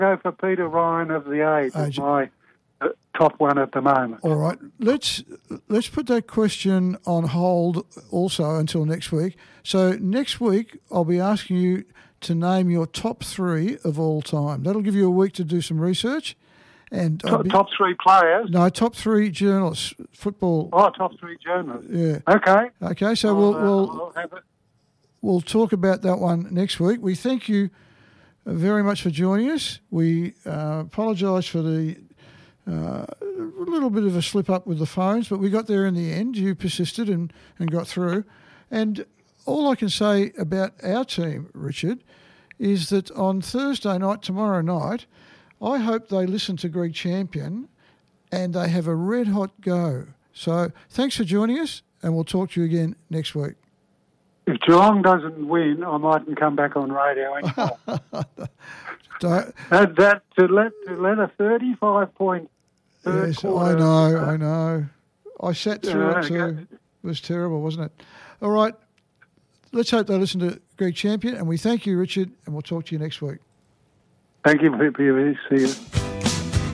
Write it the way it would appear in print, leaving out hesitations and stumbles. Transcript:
go for Peter Ryan of the Age as my top one at the moment. All right. Let's put that question on hold also until next week. So next week I'll be asking you to name your top 3 of all time. That'll give you a week to do some research. And top 3 players? No, top 3 journalists, football. Oh, top 3 journalists. Yeah. Okay. So we'll talk about that one next week. We thank you very much for joining us. We apologise for the a little bit of a slip up with the phones, but we got there in the end. You persisted and got through. And all I can say about our team, Richard, is that on Thursday night, tomorrow night, I hope they listen to Greg Champion and they have a red-hot go. So thanks for joining us, and we'll talk to you again next week. If Geelong doesn't win, I mightn't come back on radio anymore. To let a 35-point third quarter... I know. I sat through it too. It was terrible, wasn't it? All right. Let's hope they listen to Greg Champion, and we thank you, Richard, and we'll talk to you next week. Thank you, see you.